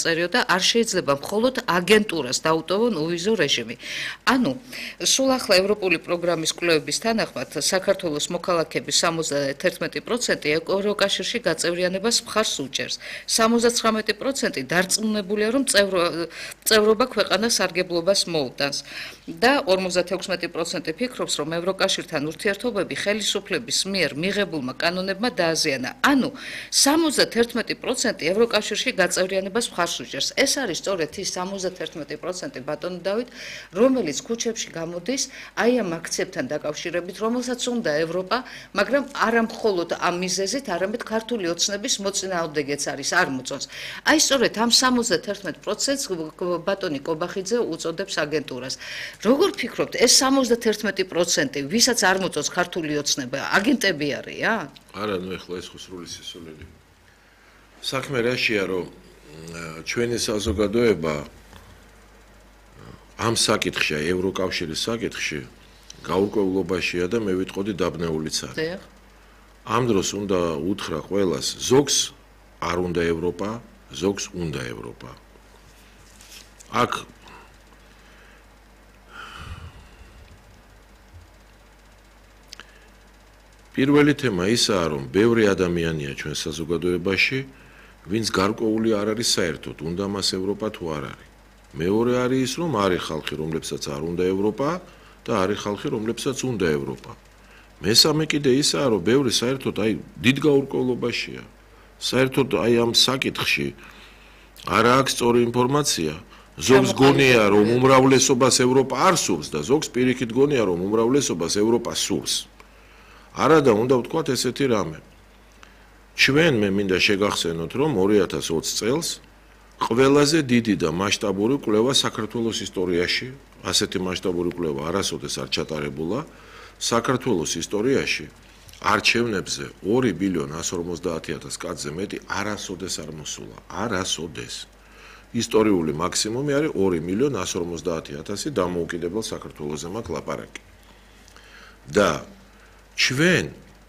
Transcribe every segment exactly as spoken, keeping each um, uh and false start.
დაუწერიო და არ შეიძლება მხოლოდ აგენტურას დაუტოვონ უვიზო რეჟიმი. ანუ სულ ახლა ევროპული პროგრამის კვლევების თანახმად საქართველოს მოქალაქეების სამოცდათერთმეტი პროცენტი ევროკავშირში გაწევრიანებას მხარს უჭერს. სამოცდათხრამეტი პროცენტი დარწმუნებულია, რომ წევრობა ქვეყანას სარგებლობას მოუტანს და ორმოცდათექვსმეტი პროცენტი ფიქრობს, რომ ევროკავშირთან ურთიერთობები ხელისუფლების მიერ მიღებულმა კანონებმა დააზიანა. ანუ სამოცდათერთმეტი პროცენტი ევროკავშირში გაწევრიანებას მხარს უჭერს. ეს არის სწორედ ის სამოცდათერთმეტი პროცენტი ბატონო დავით, რომელიც ქუჩებში გამოდის აი ამ აქციებთან დაკავშირებით, რომელსაც უნდა ევროპა, მაგრამ არა მხოლოდ ამ მიზეზით, არამედ ქართული ოცნების მოწინააღმდეგეც არის, არ მოწონს. აი სწორედ ამ სამოცდათერთმეტ პროცენტს ბატონი კობახიძე უწოდებს აგენტურას. როგორ ფიქრობთ, ეს სამოცდათერთმეტი პროცენტი, ვისაც არ მოწონს ქართული ოცნება, აგენტები არიან? არა, ნუ ეხლა ეს ხო სრული სისულელი. საქმე რაშია, რომ ჩვენი საზოგადოება ამ საკითხში, ევროკავშირის საკითხში გაურკვევლობაშია და მე ვიტყოდი დაბნეულიც არის. ამ დროს უნდა უთხრა ყველას, ზოგს არ უნდა ევროპა, ზოგს უნდა ევროპა. აქ პირველი თემა ისაა, რომ ბევრი ადამიანია ჩვენ საზოგადოებაში, ვინც გარკვეული არ არის საერთოდ, უნდა მას ევროპა თუ არ არის. მეორე არის ის, რომ არის ხალხი, რომლებსაც არ უნდა ევროპა და არის ხალხი, რომლებსაც უნდა ევროპა. მესამე კიდე ისაა, რომ ბევრი საერთოდ აი დიდ გაურკვევლობაშია. საერთოდ აი ამ საკითხში არ აქვს სწორი ინფორმაცია. ზოგს გონია, რომ უმრავლესობას ევროპა არ სურს და ზოგს პირიქით გონია, რომ უმრავლესობას ევროპა სურს. არა და უნდა ვთქვათ ესეთი რამე. ჩვენ მე მინდა შეგახსენოთ, რომ ორი ათას ოცი წელს ყველაზე დიდი და მასშტაბური კვლევა საქართველოს ისტორიაში, ასეთი მასშტაბური კვლევა არასოდეს არ ჩატარებულა, საქართველოს ისტორიაში არჩევნებზე ორი ბილიონი ასი ორმოცდაათი ათასი კაცზე მეტი არასოდეს არ მოსულა, არასოდეს. ისტორიული მაქსიმუმი არის ორი მილიონი ასი ორმოცდაათი ათასი დამოუკიდებელ საქართველოზე მაქვს ლაპარაკი. და ჩვენ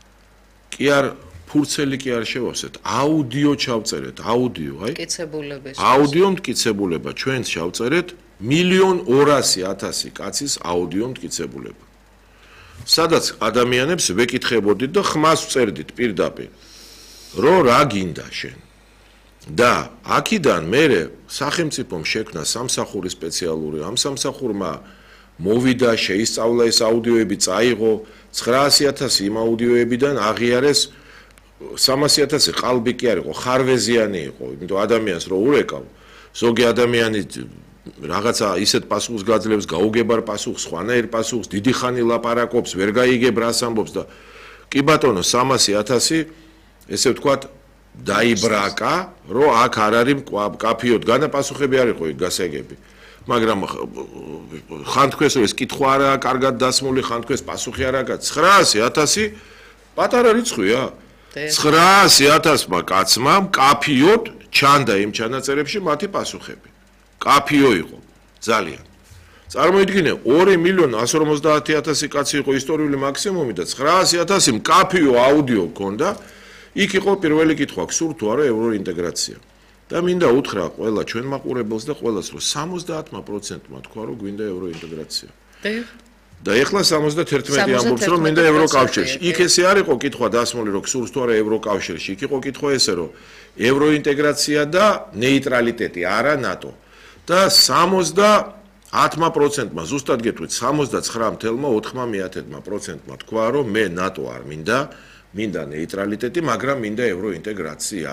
კი არ ფურცელი კი არ შევავსეთ, აუდიო ჩავწერეთ, აუდიო, აი. მტკიცებულება. აუდიო მტკიცებულება, ჩვენ ჩავწერეთ მილიონი ორასი ათასი კაცის აუდიო მტკიცებულება. სადაც ადამიანებს ვეკითხებოდით და ხმას ვწერდით პირდაპირ, რომ რა გინდა შენ. და აქედან მერე სახელმწიფომ შექმნა სამსახური სპეციალური, ამ სამსახურმა მოვიდა, შეისწავლა ეს აუდიოები, წაიღო ცხრაასი ათასი იმ აუდიოებიდან აღიარეს სამასი ათასი ყალბი კი არ იყო, ხარვეზიანი იყო, იმიტომ ადამიანს რო ურეკავ, ზოგი ადამიანი რაღაცა ისეთ პასუხს გაძლევს, გაუგებარ პასუხს, ხვანაირ პასუხს, დიდი ხანი ლაპარაკობს, ვერ გაიგებ რას ამბობს და კი ბატონო სამასი ათასი ესე ვთქვათ დაიბრაკა, რომ აქ არ არის კაფიოდ განაპასუხები არ იყო გასაგები. მაგრამ ხან თქვენს ეს კითხვა არაა კარგად დასმული, ხან თქვენს პასუხი არაა, ცხრაასი ათასი პატარა რიცხვია. ცხრაასი ათასმა კაცმა კაფიოდ ჩანდა იმ ჩანაწერებში მათი პასუხები. კაფიო იყო, ძალიან. წარმოიდგინე, ორი მილიონი ასი ორმოცდაათი ათასი კაცი იყო ისტორიული მაქსიმუმი და ცხრაასი ათასი კაფიო აუდიო ჰქონდა. იქ იყო პირველი კითხვა, გსურთ თუ არა ევროინტეგრაცია. და მინდა უთხრა ყველა ჩვენ მაყურებელს და ყველას, რომ სამოცდაათმა პროცენტმა თქვა, რომ გვინდა ევროინტეგრაცია. და ეხლა სამოცდათერთმეტი ამბობს, რომ მინდა ევროკავშირში. იქ ესე არ იყო კითხვა დასმული, რომ გსურს თუ არა ევროკავშირში. იქ იყო კითხვა ესე, რომ ევროინტეგრაცია და ნეიტრალიტეტი, არა ნატო. და სამოცდაათმა პროცენტმა, ზუსტად გეტყვით, სამოცდაცხრა ათეულმა ოთხმა პროცენტმა თქვა, რომ მე ნატო არ მინდა, მინდა ნეიტრალიტეტი, მაგრამ მინდა ევროინტეგრაცია.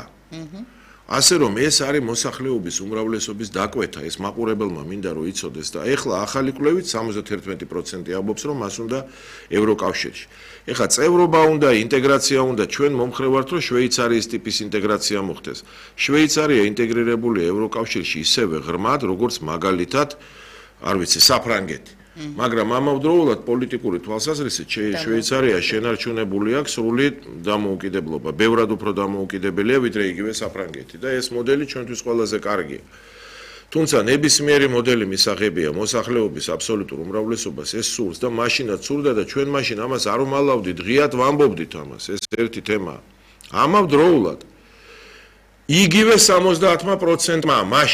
ასე რომ ეს არის მოსახლეობის უმრავლესობის დაკვეთა, ეს მაყურებელმა მინდა რომ იცოდეს და ეხლა ახალი კვლევით სამოცდათერთმეტი პროცენტი ამბობს, რომ მას უნდა ევროკავშირში. ეხლა წევრობა უნდა, ინტეგრაცია უნდა, ჩვენ მომხრე ვართ, რომ შვეიცარიის ტიპის ინტეგრაცია მოხდეს. შვეიცარია ინტეგრირებულია ევროკავშირში ისევე ღრმად, როგორც მაგალითად, არ ვიცი, საფრანგეთი. მაგრამ ამავდროულად პოლიტიკური თვალსაზრისით შვეიცარია შენარჩუნებული აქვს სრული დამოუკიდებლობა, ბევრად უფრო დამოუკიდებელია ვიდრე იგივე საფრანგეთი და ეს მოდელი ჩვენთვის ყველაზე კარგია. თუმცა ნებისმიერი მოდელი მისაღებია მოსახლეობის აბსოლუტურ უმრავლესობას ეს სურს და მაშინაც სურდა და ჩვენ მაშინ ამას არ უმალავდით, ღიად ვამბობდით ამას, ეს ერთი თემაა. ამავდროულად იგივე სამოცდაათმა პროცენტმა